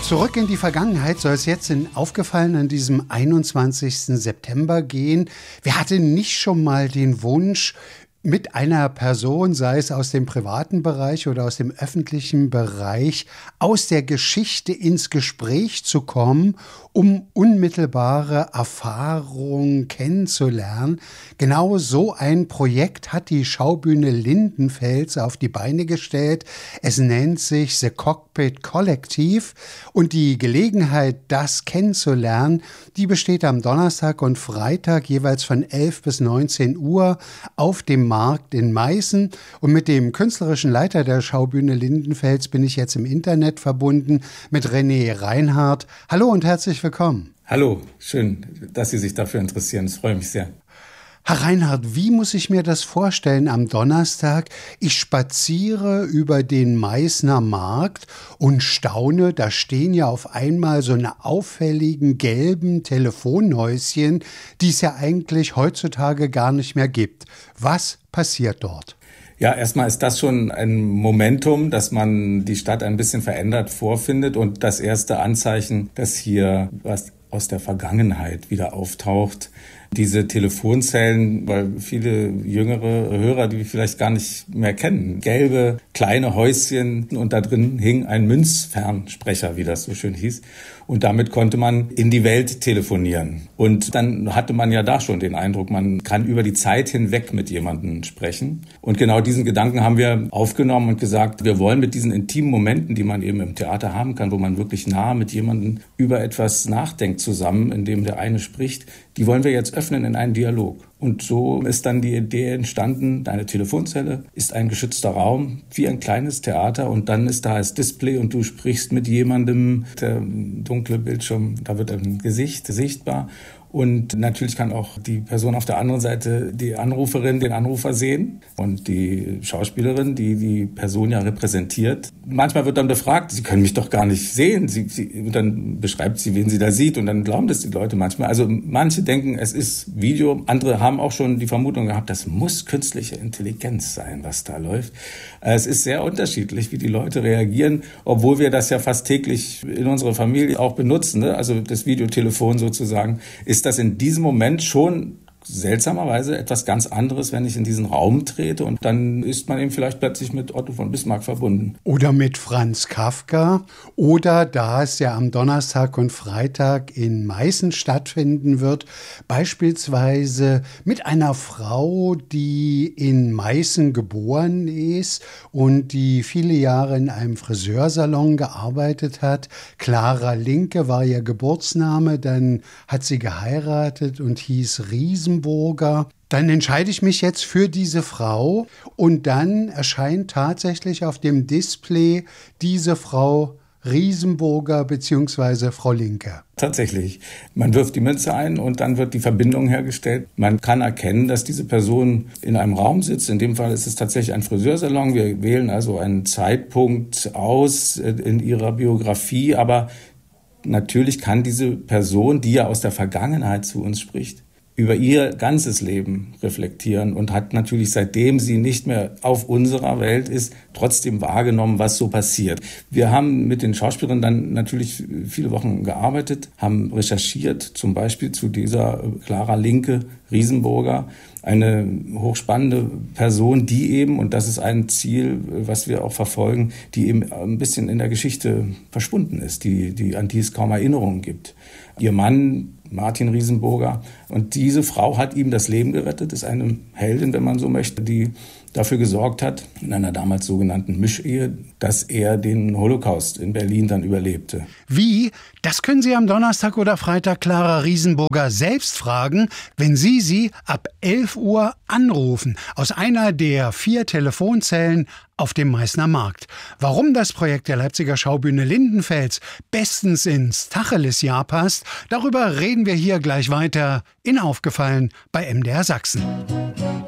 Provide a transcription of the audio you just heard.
Zurück in die Vergangenheit soll es jetzt in Aufgefallen an diesem 21. September gehen. Wer hatte nicht schon mal den Wunsch, mit einer Person, sei es aus dem privaten Bereich oder aus dem öffentlichen Bereich, aus der Geschichte ins Gespräch zu kommen, um unmittelbare Erfahrungen kennenzulernen? Genau so ein Projekt hat die Schaubühne Lindenfels auf die Beine gestellt. Es nennt sich The Cockpit Collective und die Gelegenheit, das kennenzulernen, die besteht am Donnerstag und Freitag jeweils von 11 bis 19 Uhr auf dem Markt in Meißen. Und mit dem künstlerischen Leiter der Schaubühne Lindenfels bin ich jetzt im Internet verbunden mit René Reinhardt. Hallo und herzlich willkommen. Hallo, schön, dass Sie sich dafür interessieren. Das freut mich sehr. Herr Reinhardt, wie muss ich mir das vorstellen am Donnerstag? Ich spaziere über den Meißner Markt und staune, da stehen ja auf einmal so eine auffälligen gelben Telefonhäuschen, die es ja eigentlich heutzutage gar nicht mehr gibt. Was passiert dort? Ja, erstmal ist das schon ein Momentum, dass man die Stadt ein bisschen verändert vorfindet und das erste Anzeichen, dass hier was aus der Vergangenheit wieder auftaucht. Diese Telefonzellen, weil viele jüngere Hörer, die wir vielleicht gar nicht mehr kennen, gelbe kleine Häuschen und da drin hing ein Münzfernsprecher, wie das so schön hieß. Und damit konnte man in die Welt telefonieren. Und dann hatte man ja da schon den Eindruck, man kann über die Zeit hinweg mit jemandem sprechen. Und genau diesen Gedanken haben wir aufgenommen und gesagt, wir wollen mit diesen intimen Momenten, die man eben im Theater haben kann, wo man wirklich nah mit jemandem über etwas nachdenkt zusammen, indem der eine spricht, die wollen wir jetzt öffnen in einen Dialog. Und so ist dann die Idee entstanden, deine Telefonzelle ist ein geschützter Raum, wie ein kleines Theater und dann ist da das Display und du sprichst mit jemandem, der dunkle Bildschirm, da wird ein Gesicht sichtbar. Und natürlich kann auch die Person auf der anderen Seite die Anruferin, den Anrufer sehen und die Schauspielerin, die die Person ja repräsentiert. Manchmal wird dann befragt, Sie können mich doch gar nicht sehen. Und dann beschreibt sie, wen sie da sieht und dann glauben das die Leute manchmal. Also manche denken, es ist Video. Andere haben auch schon die Vermutung gehabt, das muss künstliche Intelligenz sein, was da läuft. Es ist sehr unterschiedlich, wie die Leute reagieren, obwohl wir das ja fast täglich in unserer Familie auch benutzen, ne? Also das Videotelefon sozusagen ist das in diesem Moment schon seltsamerweise etwas ganz anderes, wenn ich in diesen Raum trete und dann ist man eben vielleicht plötzlich mit Otto von Bismarck verbunden. Oder mit Franz Kafka oder, da es ja am Donnerstag und Freitag in Meißen stattfinden wird, beispielsweise mit einer Frau, die in Meißen geboren ist und die viele Jahre in einem Friseursalon gearbeitet hat. Clara Linke war ihr Geburtsname, dann hat sie geheiratet und hieß Riesenburger. Dann entscheide ich mich jetzt für diese Frau und dann erscheint tatsächlich auf dem Display diese Frau Riesenburger bzw. Frau Linke. Tatsächlich. Man wirft die Münze ein und dann wird die Verbindung hergestellt. Man kann erkennen, dass diese Person in einem Raum sitzt. In dem Fall ist es tatsächlich ein Friseursalon. Wir wählen also einen Zeitpunkt aus in ihrer Biografie. Aber natürlich kann diese Person, die ja aus der Vergangenheit zu uns spricht, über ihr ganzes Leben reflektieren und hat natürlich, seitdem sie nicht mehr auf unserer Welt ist, trotzdem wahrgenommen, was so passiert. Wir haben mit den Schauspielerinnen dann natürlich viele Wochen gearbeitet, haben recherchiert, zum Beispiel zu dieser Clara Linke Riesenburger, eine hochspannende Person, die eben, und das ist ein Ziel, was wir auch verfolgen, die eben ein bisschen in der Geschichte verschwunden ist, an die es kaum Erinnerungen gibt. Ihr Mann, Martin Riesenburger, und diese Frau hat ihm das Leben gerettet, ist eine Heldin, wenn man so möchte, die dafür gesorgt hat, in einer damals sogenannten Mischehe, dass er den Holocaust in Berlin dann überlebte. Wie? Das können Sie am Donnerstag oder Freitag Clara Riesenburger selbst fragen, wenn Sie ab 11 Uhr anrufen, aus einer der 4 Telefonzellen auf dem Meißner Markt. Warum das Projekt der Leipziger Schaubühne Lindenfels bestens ins Tacheles-Jahr passt, darüber reden wir hier gleich weiter in Aufgefallen bei MDR Sachsen.